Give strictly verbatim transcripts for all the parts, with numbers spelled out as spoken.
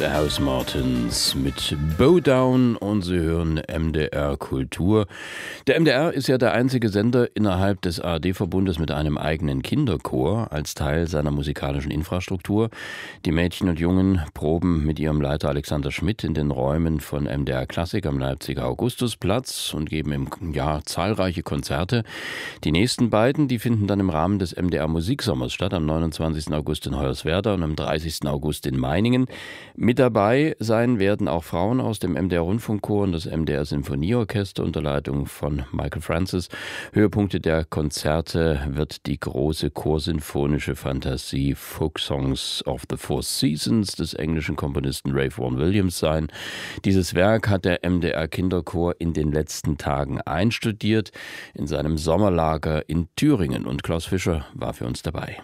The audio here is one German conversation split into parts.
The House Martins mit Bowdown und Sie hören M D R Kultur. Der M D R ist ja der einzige Sender innerhalb des A R D-Verbundes mit einem eigenen Kinderchor als Teil seiner musikalischen Infrastruktur. Die Mädchen und Jungen proben mit ihrem Leiter Alexander Schmidt in den Räumen von M D R Klassik am Leipziger Augustusplatz und geben im Jahr zahlreiche Konzerte. Die nächsten beiden, die finden dann im Rahmen des M D R Musiksommers statt, am neunundzwanzigsten August in Hoyerswerda und am dreißigsten August in Meiningen. Mit dabei sein werden auch Frauen aus dem M D R Rundfunkchor und das M D R Sinfonieorchester unter Leitung von Michael Francis. Höhepunkte der Konzerte wird die große chorsinfonische Fantasie Folk Songs of the Four Seasons des englischen Komponisten Ralph Vaughan Williams sein. Dieses Werk hat der M D R Kinderchor in den letzten Tagen einstudiert in seinem Sommerlager in Thüringen, und Klaus Fischer war für uns dabei.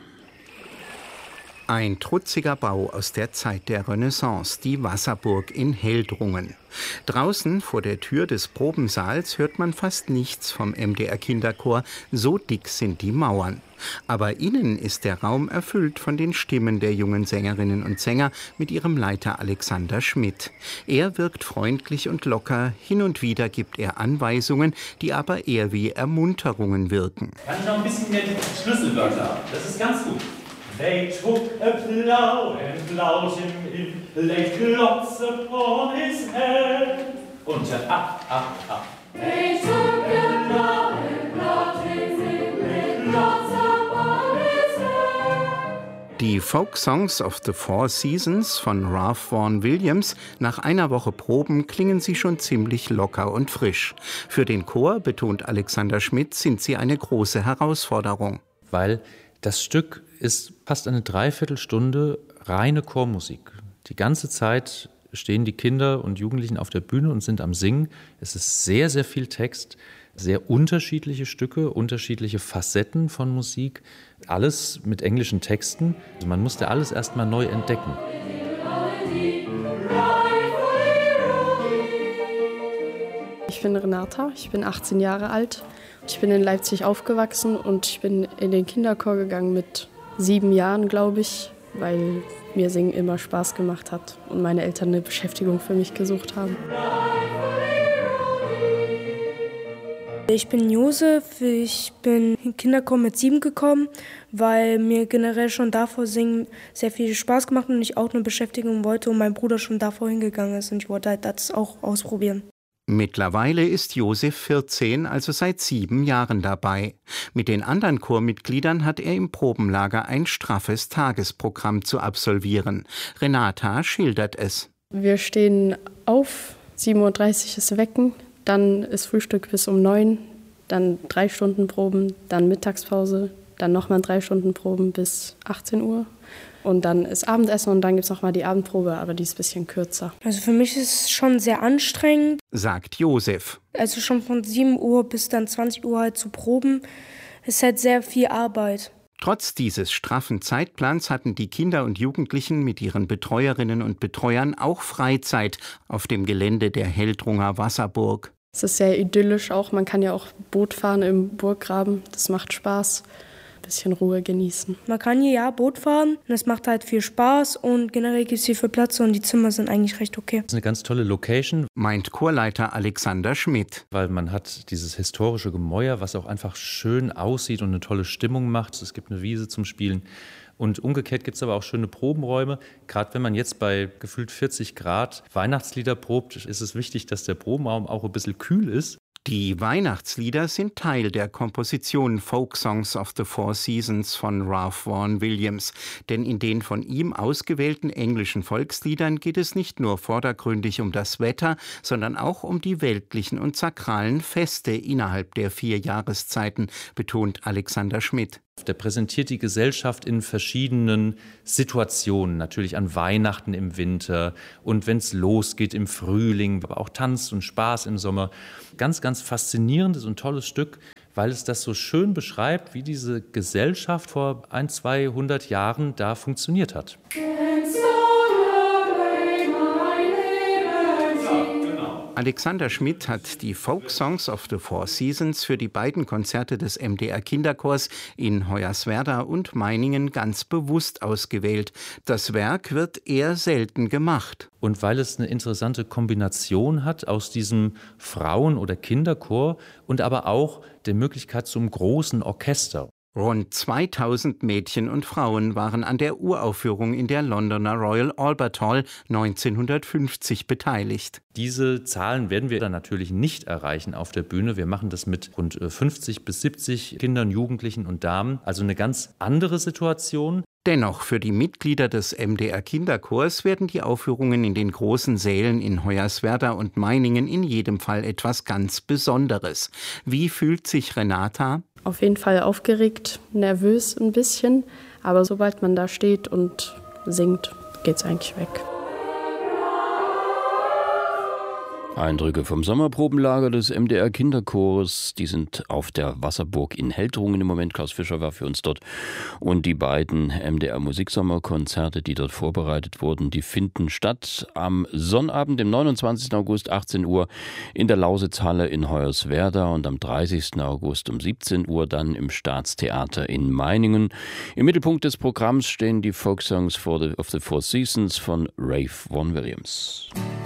Ein trutziger Bau aus der Zeit der Renaissance, die Wasserburg in Heldrungen. Draußen vor der Tür des Probensaals hört man fast nichts vom M D R Kinderchor, so dick sind die Mauern. Aber innen ist der Raum erfüllt von den Stimmen der jungen Sängerinnen und Sänger mit ihrem Leiter Alexander Schmidt. Er wirkt freundlich und locker, hin und wieder gibt er Anweisungen, die aber eher wie Ermunterungen wirken. Kann ich noch ein bisschen mehr die Schlüsselwörter haben? Das ist ganz gut. They took a plough and plowed him in, laid clods upon his head. Und ja, ah, ah, ah. They took a plough and plowed him in, laid clods upon his head. Die Folk Songs of the Four Seasons von Ralph Vaughan Williams, nach einer Woche Proben klingen sie schon ziemlich locker und frisch. Für den Chor, betont Alexander Schmidt, sind sie eine große Herausforderung. Weil das Stück ist fast eine Dreiviertelstunde reine Chormusik. Die ganze Zeit stehen die Kinder und Jugendlichen auf der Bühne und sind am Singen. Es ist sehr, sehr viel Text, sehr unterschiedliche Stücke, unterschiedliche Facetten von Musik. Alles mit englischen Texten. Also man musste alles erst mal neu entdecken. Ich bin Renata, ich bin achtzehn Jahre alt. Ich bin in Leipzig aufgewachsen und ich bin in den Kinderchor gegangen mit sieben Jahren, glaube ich, weil mir Singen immer Spaß gemacht hat und meine Eltern eine Beschäftigung für mich gesucht haben. Ich bin Josef, ich bin in den Kinderchor mit sieben gekommen, weil mir generell schon davor Singen sehr viel Spaß gemacht hat und ich auch eine Beschäftigung wollte und mein Bruder schon davor hingegangen ist und ich wollte halt das auch ausprobieren. Mittlerweile ist Josef vierzehn, also seit sieben Jahren dabei. Mit den anderen Chormitgliedern hat er im Probenlager ein straffes Tagesprogramm zu absolvieren. Renata schildert es. Wir stehen auf, sieben Uhr dreißig ist Wecken, dann ist Frühstück bis um neun, dann drei Stunden Proben, dann Mittagspause, dann nochmal drei Stunden Proben bis achtzehn Uhr. Und dann ist Abendessen und dann gibt es nochmal die Abendprobe, aber die ist ein bisschen kürzer. Also für mich ist es schon sehr anstrengend, sagt Josef. Also schon von sieben Uhr bis dann zwanzig Uhr halt zu proben, ist halt sehr viel Arbeit. Trotz dieses straffen Zeitplans hatten die Kinder und Jugendlichen mit ihren Betreuerinnen und Betreuern auch Freizeit auf dem Gelände der Heldrunger Wasserburg. Es ist sehr idyllisch auch, man kann ja auch Boot fahren im Burggraben, das macht Spaß. Bisschen Ruhe genießen. Man kann hier ja Boot fahren und es macht halt viel Spaß und generell gibt es hier viel Platz und die Zimmer sind eigentlich recht okay. Das ist eine ganz tolle Location, meint Chorleiter Alexander Schmidt. Weil man hat dieses historische Gemäuer, was auch einfach schön aussieht und eine tolle Stimmung macht. Es gibt eine Wiese zum Spielen. Und umgekehrt gibt es aber auch schöne Probenräume. Gerade wenn man jetzt bei gefühlt vierzig Grad Weihnachtslieder probt, ist es wichtig, dass der Probenraum auch ein bisschen kühl ist. Die Weihnachtslieder sind Teil der Komposition Folk Songs of the Four Seasons von Ralph Vaughan Williams. Denn in den von ihm ausgewählten englischen Volksliedern geht es nicht nur vordergründig um das Wetter, sondern auch um die weltlichen und sakralen Feste innerhalb der vier Jahreszeiten, betont Alexander Schmidt. Der präsentiert die Gesellschaft in verschiedenen Situationen, natürlich an Weihnachten im Winter und wenn es losgeht im Frühling, aber auch Tanz und Spaß im Sommer. Ganz, ganz faszinierendes und tolles Stück, weil es das so schön beschreibt, wie diese Gesellschaft vor ein, zweihundert Jahren da funktioniert hat. Alexander Schmidt hat die Folk Songs of the Four Seasons für die beiden Konzerte des M D R Kinderchors in Hoyerswerda und Meiningen ganz bewusst ausgewählt. Das Werk wird eher selten gemacht. Und weil es eine interessante Kombination hat aus diesem Frauen- oder Kinderchor und aber auch der Möglichkeit zum großen Orchester. Rund zweitausend Mädchen und Frauen waren an der Uraufführung in der Londoner Royal Albert Hall neunzehnhundertfünfzig beteiligt. Diese Zahlen werden wir dann natürlich nicht erreichen auf der Bühne. Wir machen das mit rund fünfzig bis siebzig Kindern, Jugendlichen und Damen. Also eine ganz andere Situation. Dennoch, für die Mitglieder des M D R Kinderchors werden die Aufführungen in den großen Sälen in Hoyerswerda und Meiningen in jedem Fall etwas ganz Besonderes. Wie fühlt sich Renata? Auf jeden Fall aufgeregt, nervös ein bisschen, aber sobald man da steht und singt, geht's eigentlich weg. Eindrücke vom Sommerprobenlager des M D R Kinderchores, die sind auf der Wasserburg in Heldrungen im Moment. Klaus Fischer war für uns dort. Und die beiden M D R Musiksommerkonzerte, die dort vorbereitet wurden, die finden statt am Sonnabend, dem neunundzwanzigsten August, achtzehn Uhr in der Lausitzhalle in Hoyerswerda und am dreißigsten August um siebzehn Uhr dann im Staatstheater in Meiningen. Im Mittelpunkt des Programms stehen die Folksongs for the, of the Four Seasons von Ralph Vaughan Williams.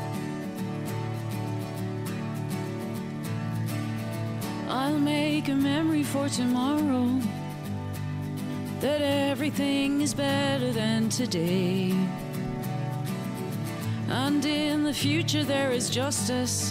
I'll make a memory for tomorrow, that everything is better than today. And in the future there is justice,